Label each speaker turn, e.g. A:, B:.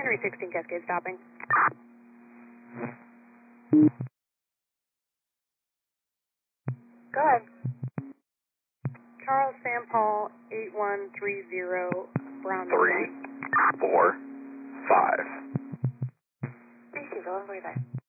A: Henry 16 Cascade stopping. Go ahead. Charles Sam Paul 8130 Brown.
B: 3, 4, 5.
A: BC, go and